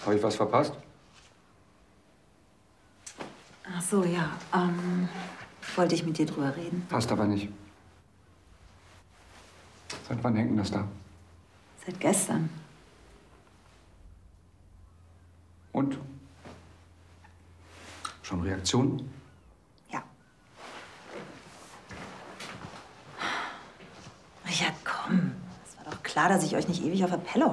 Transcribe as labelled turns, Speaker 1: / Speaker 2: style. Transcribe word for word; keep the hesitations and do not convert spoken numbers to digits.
Speaker 1: Habe ich was verpasst?
Speaker 2: Ach so, ja. Ähm, wollte ich mit dir drüber reden.
Speaker 1: Passt aber nicht. Seit wann hängt denn das da?
Speaker 2: Seit gestern.
Speaker 1: Und? Schon Reaktionen?
Speaker 2: Ja. Richard, komm. Es war doch klar, dass ich euch nicht ewig auf der Pelle